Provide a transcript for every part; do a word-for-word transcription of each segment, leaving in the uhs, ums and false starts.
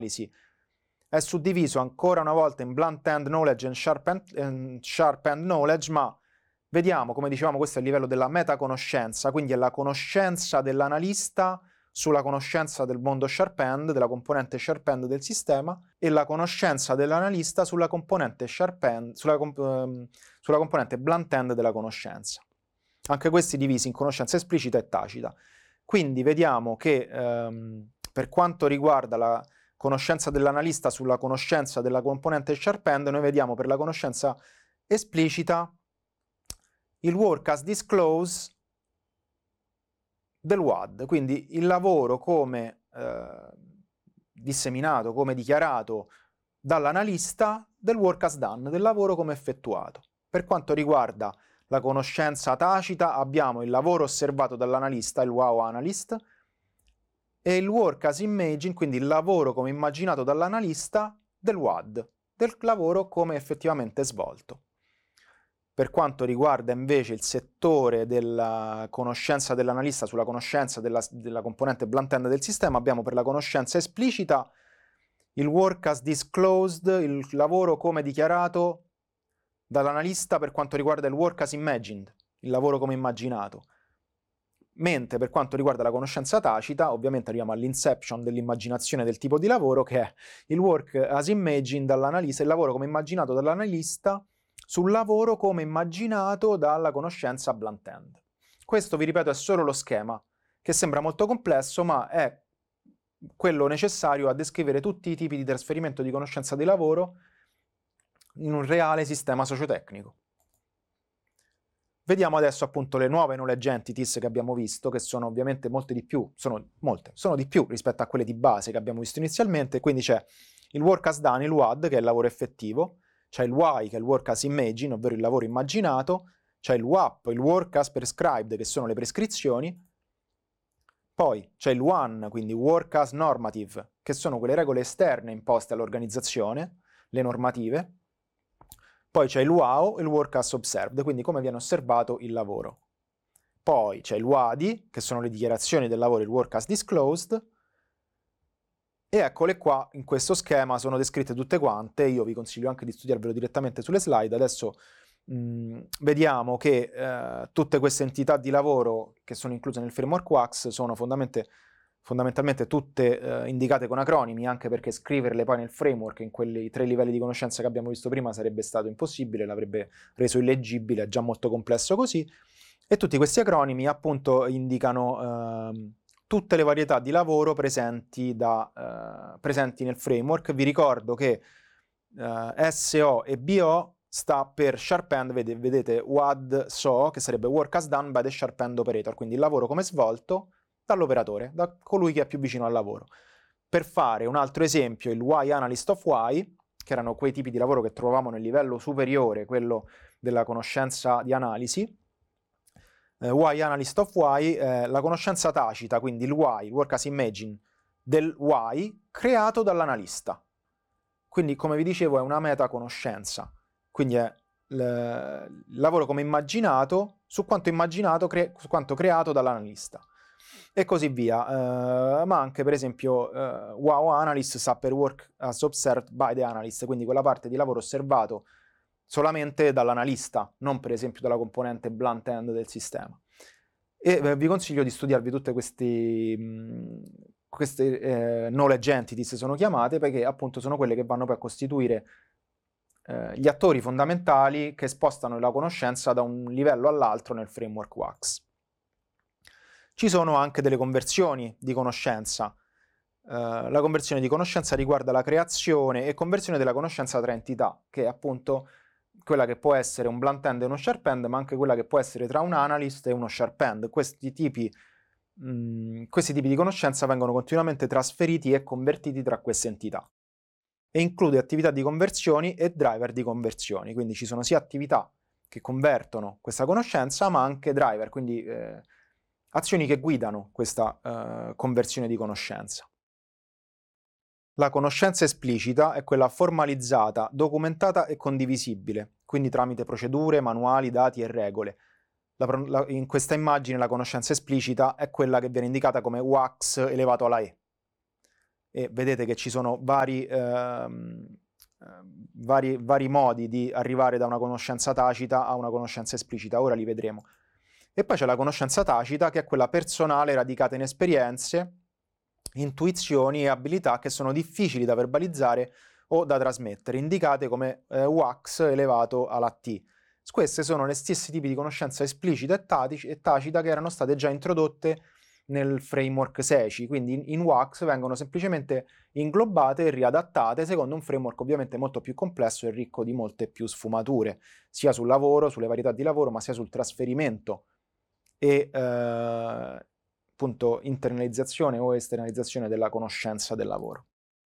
è suddiviso ancora una volta in blunt-end knowledge e sharp-end sharp-end knowledge, ma vediamo, come dicevamo, questo è il livello della metaconoscenza, quindi è la conoscenza dell'analista sulla conoscenza del mondo sharp-end, della componente sharp-end del sistema, e la conoscenza dell'analista sulla componente sharp-end, sulla, comp sulla componente blunt-end della conoscenza. Anche questi divisi in conoscenza esplicita e tacita. Quindi vediamo che ehm, per quanto riguarda la conoscenza dell'analista sulla conoscenza della componente sharp-end, noi vediamo per la conoscenza esplicita il work as disclosed del W A D, quindi il lavoro come eh, disseminato, come dichiarato dall'analista del work as done, del lavoro come effettuato. Per quanto riguarda la conoscenza tacita abbiamo il lavoro osservato dall'analista, il wow analyst, e il work as imagine, quindi il lavoro come immaginato dall'analista del W A D, del lavoro come effettivamente svolto. Per quanto riguarda invece il settore della conoscenza dell'analista sulla conoscenza della, della componente blunt-end del sistema, abbiamo per la conoscenza esplicita il work as disclosed, il lavoro come dichiarato dall'analista per quanto riguarda il work as imagined, il lavoro come immaginato. Mentre per quanto riguarda la conoscenza tacita, ovviamente arriviamo all'inception dell'immaginazione del tipo di lavoro, che è il work as imagined dall'analista, il lavoro come immaginato dall'analista sul lavoro come immaginato dalla conoscenza blunt-end. Questo, vi ripeto, è solo lo schema, che sembra molto complesso, ma è quello necessario a descrivere tutti i tipi di trasferimento di conoscenza di lavoro in un reale sistema sociotecnico. Vediamo adesso appunto le nuove knowledge entities che abbiamo visto, che sono ovviamente molte di più, sono molte, sono di più rispetto a quelle di base che abbiamo visto inizialmente. Quindi c'è il work as done, il W A D, che è il lavoro effettivo, c'è il why, che è il work as imagine, ovvero il lavoro immaginato, c'è il W A P, il work as prescribed, che sono le prescrizioni, poi c'è il one, quindi work as normative, che sono quelle regole esterne imposte all'organizzazione, le normative, poi c'è il wow, il work as observed, quindi come viene osservato il lavoro. Poi c'è il W A D I, che sono le dichiarazioni del lavoro, il work as disclosed, e eccole qua, in questo schema sono descritte tutte quante. Io vi consiglio anche di studiarvelo direttamente sulle slide. Adesso mh, vediamo che eh, tutte queste entità di lavoro che sono incluse nel framework W A X sono fondamentalmente, fondamentalmente tutte eh, indicate con acronimi, anche perché scriverle poi nel framework in quei tre livelli di conoscenza che abbiamo visto prima sarebbe stato impossibile, l'avrebbe reso illeggibile, è già molto complesso così. E tutti questi acronimi appunto indicano eh, tutte le varietà di lavoro presenti, da, eh, presenti nel framework. Vi ricordo che eh, S O e B O sta per Sharp-end, vedete, vedete W A D S O, che sarebbe Work as Done by the Sharp-end Operator, quindi il lavoro come svolto dall'operatore, da colui che è più vicino al lavoro. Per fare un altro esempio, il Y Analyst of Y, che erano quei tipi di lavoro che trovavamo nel livello superiore, quello della conoscenza di analisi, Y Analyst of Y, eh, la conoscenza tacita, quindi il Y, il work as imagine del Y creato dall'analista. Quindi, come vi dicevo, è una metaconoscenza, quindi è il lavoro come immaginato su quanto immaginato, cre su quanto creato dall'analista. E così via, uh, ma anche per esempio uh, Wow Analyst sta per Work as Observed by the Analyst, quindi quella parte di lavoro osservato solamente dall'analista, non per esempio dalla componente blunt end del sistema. E eh, vi consiglio di studiarvi tutte questi, mh, queste eh, knowledge entities sono chiamate, perché appunto sono quelle che vanno poi a costituire eh, gli attori fondamentali che spostano la conoscenza da un livello all'altro nel framework W A X. Ci sono anche delle conversioni di conoscenza. Uh, la conversione di conoscenza riguarda la creazione e conversione della conoscenza tra entità, che è appunto quella che può essere un blunt end e uno sharp end, ma anche quella che può essere tra un analyst e uno sharp end. Questi tipi, mh, questi tipi di conoscenza vengono continuamente trasferiti e convertiti tra queste entità. E include attività di conversioni e driver di conversioni, quindi ci sono sia attività che convertono questa conoscenza, ma anche driver, quindi eh, azioni che guidano questa eh, conversione di conoscenza. La conoscenza esplicita è quella formalizzata, documentata e condivisibile, quindi tramite procedure, manuali, dati e regole. La, la, in questa immagine la conoscenza esplicita è quella che viene indicata come W A X elevato alla E. e vedete che ci sono vari, ehm, vari, vari modi di arrivare da una conoscenza tacita a una conoscenza esplicita, ora li vedremo. E poi c'è la conoscenza tacita, che è quella personale radicata in esperienze, intuizioni e abilità che sono difficili da verbalizzare o da trasmettere, indicate come eh, W A C S elevato alla T. Queste sono le stesse tipi di conoscenza esplicita e, tatici, e tacita che erano state già introdotte nel framework SECI, quindi in, in W A C S vengono semplicemente inglobate e riadattate secondo un framework ovviamente molto più complesso e ricco di molte più sfumature, sia sul lavoro, sulle varietà di lavoro, ma sia sul trasferimento e eh, appunto internalizzazione o esternalizzazione della conoscenza del lavoro.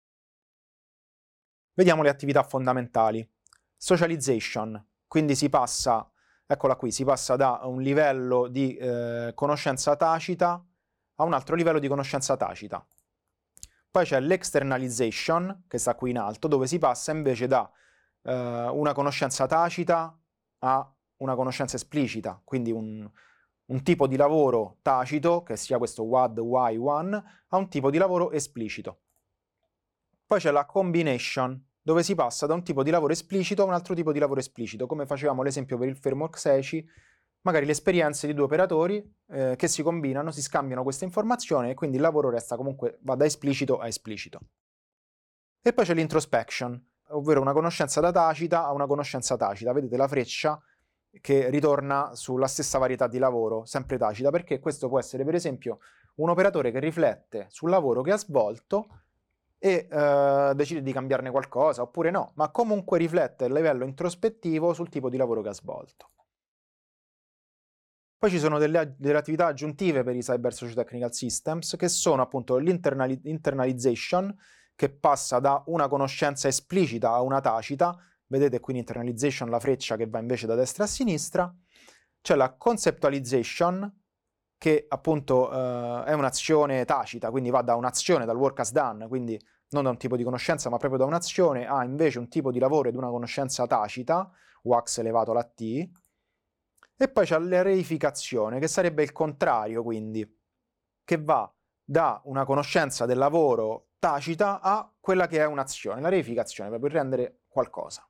Vediamo le attività fondamentali. Socialization, quindi si passa, eccola qui, si passa da un livello di eh, conoscenza tacita a un altro livello di conoscenza tacita. Poi c'è l'externalization, che sta qui in alto, dove si passa invece da eh, una conoscenza tacita a una conoscenza esplicita, quindi un, un tipo di lavoro tacito, che sia questo W A D Y uno, a un tipo di lavoro esplicito. Poi c'è la combination, dove si passa da un tipo di lavoro esplicito a un altro tipo di lavoro esplicito, come facevamo l'esempio per il framework SECI, magari le esperienze di due operatori eh, che si combinano, si scambiano queste informazioni e quindi il lavoro resta comunque, va da esplicito a esplicito. E poi c'è l'introspection, ovvero una conoscenza da tacita a una conoscenza tacita. Vedete la freccia che ritorna sulla stessa varietà di lavoro, sempre tacita, perché questo può essere per esempio un operatore che riflette sul lavoro che ha svolto e eh, decide di cambiarne qualcosa, oppure no, ma comunque riflette a livello introspettivo sul tipo di lavoro che ha svolto. Poi ci sono delle, delle attività aggiuntive per i Cyber Socio-Technical Systems, che sono appunto l'internalization, che passa da una conoscenza esplicita a una tacita. Vedete qui in internalization la freccia che va invece da destra a sinistra. C'è la conceptualization, che appunto eh, è un'azione tacita, quindi va da un'azione, dal work as done, quindi non da un tipo di conoscenza, ma proprio da un'azione, a invece un tipo di lavoro ed una conoscenza tacita, W A C S elevato alla T. E poi c'è la reificazione, che sarebbe il contrario, quindi, che va da una conoscenza del lavoro tacita a quella che è un'azione, la reificazione, per poter rendere qualcosa.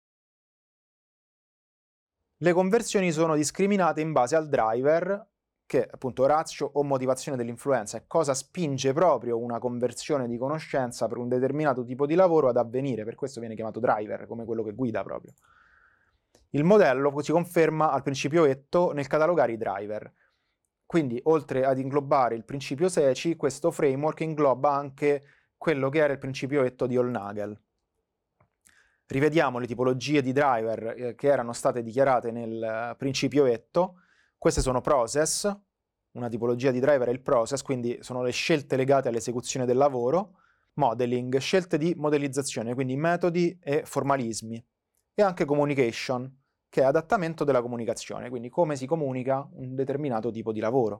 Le conversioni sono discriminate in base al driver, che è appunto ratio o motivazione dell'influenza, e cosa spinge proprio una conversione di conoscenza per un determinato tipo di lavoro ad avvenire, per questo viene chiamato driver, come quello che guida proprio. Il modello si conferma al principio etto nel catalogare i driver. Quindi, oltre ad inglobare il principio SECI, questo framework ingloba anche quello che era il principio etto di Hollnagel. Rivediamo le tipologie di driver eh, che erano state dichiarate nel uh, principio etto. Queste sono process, una tipologia di driver è il process, quindi sono le scelte legate all'esecuzione del lavoro, modeling, scelte di modellizzazione, quindi metodi e formalismi, e anche communication, che è adattamento della comunicazione, quindi come si comunica un determinato tipo di lavoro.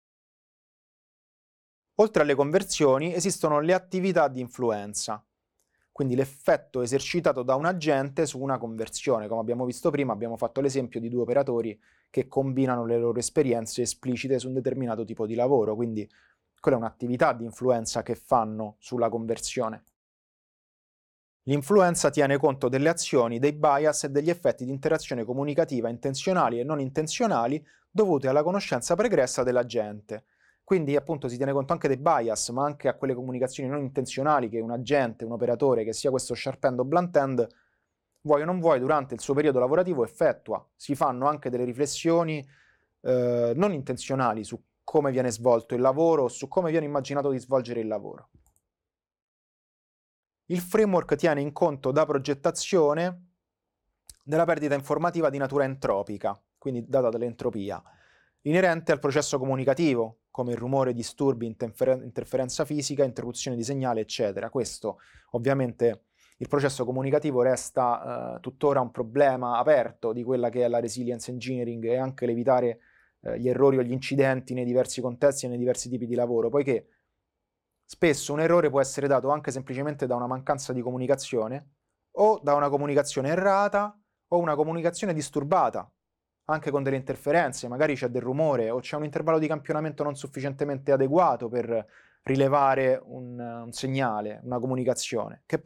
Oltre alle conversioni esistono le attività di influenza, quindi l'effetto esercitato da un agente su una conversione. Come abbiamo visto prima, abbiamo fatto l'esempio di due operatori che combinano le loro esperienze esplicite su un determinato tipo di lavoro, quindi quella è un'attività di influenza che fanno sulla conversione. L'influenza tiene conto delle azioni, dei bias e degli effetti di interazione comunicativa intenzionali e non intenzionali dovuti alla conoscenza pregressa dell'agente. Quindi appunto si tiene conto anche dei bias, ma anche a quelle comunicazioni non intenzionali che un agente, un operatore, che sia questo sharp-end o blunt-end, vuoi o non vuoi, durante il suo periodo lavorativo effettua. Si fanno anche delle riflessioni eh, non intenzionali su come viene svolto il lavoro, su come viene immaginato di svolgere il lavoro. Il framework tiene in conto da progettazione della perdita informativa di natura entropica, quindi data dall'entropia, inerente al processo comunicativo, come il rumore, disturbi, interfer- interferenza fisica, interruzione di segnale, eccetera. Questo, ovviamente, il processo comunicativo resta eh, tuttora un problema aperto di quella che è la resilience engineering e anche l'evitare eh, gli errori o gli incidenti nei diversi contesti e nei diversi tipi di lavoro, poiché spesso un errore può essere dato anche semplicemente da una mancanza di comunicazione o da una comunicazione errata o una comunicazione disturbata, anche con delle interferenze, magari c'è del rumore o c'è un intervallo di campionamento non sufficientemente adeguato per rilevare un, un segnale, una comunicazione, che